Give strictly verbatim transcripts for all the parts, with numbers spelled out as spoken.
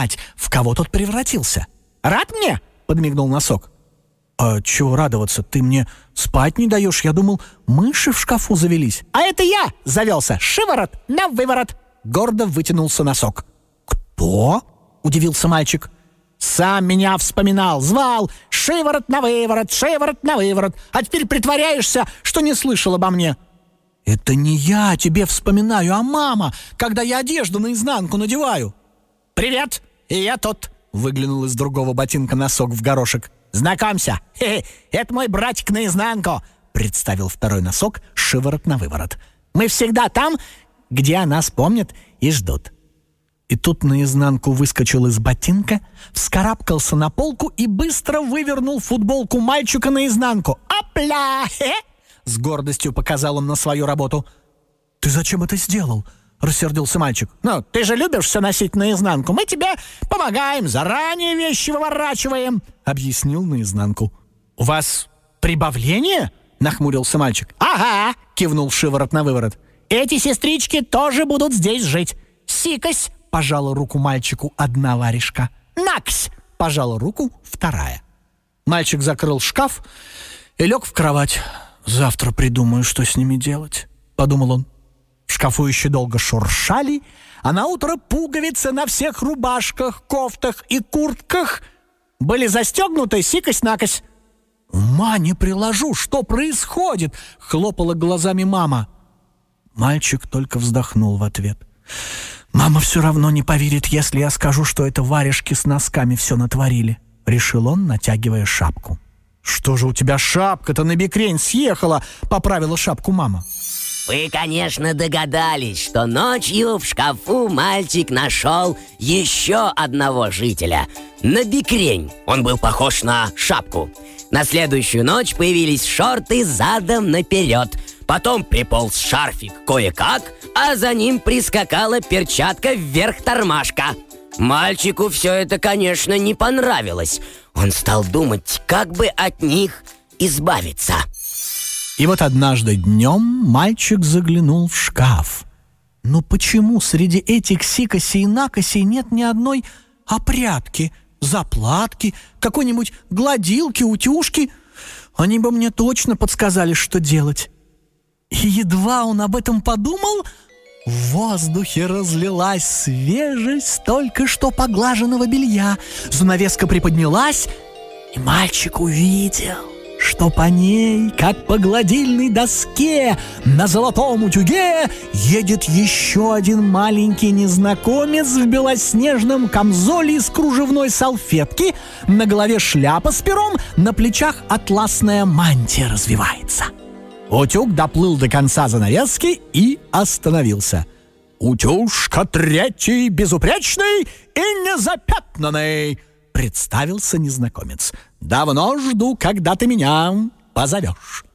узнать, в кого тот превратился. «Рад мне?» — подмигнул Носок. «А чего радоваться? Ты мне спать не даешь. Я думал, мыши в шкафу завелись». «А это я завелся. Шиворот на выворот!» — гордо вытянулся Носок. «Кто?» — удивился мальчик. «Сам меня вспоминал, звал. Шиворот на выворот, шиворот на выворот. А теперь притворяешься, что не слышал обо мне». «Это не я тебе вспоминаю, а мама, когда я одежду наизнанку надеваю». «Привет, и я тот», — выглянул из другого ботинка Носок в горошек. «Знакомься, хе-хе, это мой братик наизнанку», — представил второй Носок шиворот на выворот. «Мы всегда там, где о нас помнят и ждут». И тут наизнанку выскочил из ботинка, вскарабкался на полку и быстро вывернул футболку мальчика наизнанку. «Опля! Хе-хе!» — с гордостью показал он на свою работу. «Ты зачем это сделал?» — рассердился мальчик. «Ну, ты же любишь все носить наизнанку. Мы тебе помогаем, заранее вещи выворачиваем», — объяснил наизнанку. «У вас прибавление?» — нахмурился мальчик. «Ага», — кивнул шиворот на выворот. «Эти сестрички тоже будут здесь жить. Сикось!» — пожала руку мальчику одна варежка. «Наксь!» — пожала руку вторая. Мальчик закрыл шкаф и лег в кровать. «Завтра придумаю, что с ними делать», — подумал он. В шкафу еще долго шуршали, а наутро пуговицы на всех рубашках, кофтах и куртках были застегнуты сикось-накось. «Ума не приложу, что происходит?» — хлопала глазами мама. Мальчик только вздохнул в ответ. «Мама все равно не поверит, если я скажу, что это варежки с носками все натворили», — решил он, натягивая шапку. «Что же у тебя шапка-то на бекрень съехала?» — поправила шапку мама. Вы, конечно, догадались, что ночью в шкафу мальчик нашел еще одного жителя. На бекрень. Он был похож на шапку. На следующую ночь появились шорты задом наперед. Потом приполз шарфик кое-как, а за ним прискакала перчатка вверх тормашка. Мальчику все это, конечно, не понравилось. Он стал думать, как бы от них избавиться. И вот однажды днем мальчик заглянул в шкаф. Ну почему среди этих сикосей и накосей нет ни одной опрятки, заплатки, какой-нибудь гладилки, утюжки? Они бы мне точно подсказали, что делать. И едва он об этом подумал, в воздухе разлилась свежесть только что поглаженного белья. Занавеска приподнялась, и мальчик увидел, что по ней, как по гладильной доске на золотом утюге, едет еще один маленький незнакомец в белоснежном камзоле из кружевной салфетки, на голове шляпа с пером, на плечах атласная мантия развивается. Утюг доплыл до конца занавески и остановился. «Утюжка третий, безупречный и незапятнанный», — представился незнакомец. «Давно жду, когда ты меня позовешь».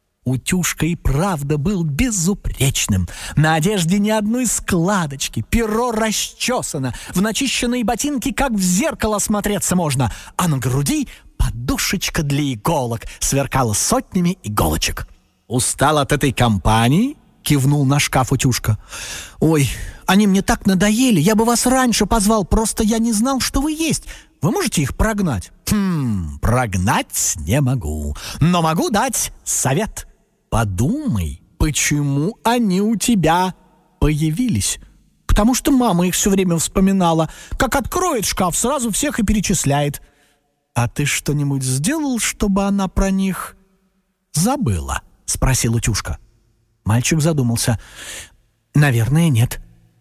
Утюжка и правда был безупречным. На одежде ни одной складочки, перо расчесано, в начищенные ботинки как в зеркало смотреться можно, а на груди подушечка для иголок сверкала сотнями иголочек. «Устал от этой компании?» — кивнул на шкаф Утюжка. «Ой, они мне так надоели, я бы вас раньше позвал, просто я не знал, что вы есть. Вы можете их прогнать?» «Хм, прогнать не могу, но могу дать совет. Подумай, почему они у тебя появились?» «Потому что мама их все время вспоминала. Как откроет шкаф, сразу всех и перечисляет». «А ты что-нибудь сделал, чтобы она про них забыла?» — спросил Утюжка. Мальчик задумался. «Наверное, нет».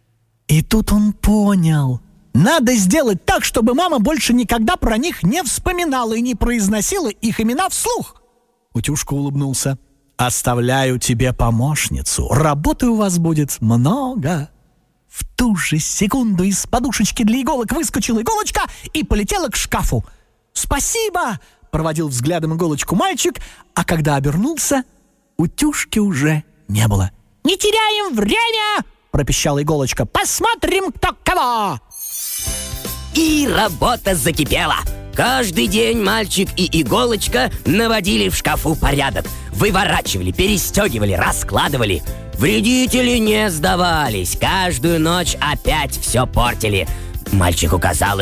И тут он понял. Надо сделать так, чтобы мама больше никогда про них не вспоминала и не произносила их имена вслух. Утюжка улыбнулся. «Оставляю тебе помощницу. Работы у вас будет много». В ту же секунду из подушечки для иголок выскочила иголочка и полетела к шкафу. «Спасибо!» — проводил взглядом иголочку мальчик, а когда обернулся, Утюжки уже не было. «Не теряем время!» — пропищала иголочка. «Посмотрим, кто кого!» И работа закипела. Каждый день мальчик и иголочка наводили в шкафу порядок. Выворачивали, перестегивали, раскладывали. Вредители не сдавались. Каждую ночь опять все портили. Мальчику казалось,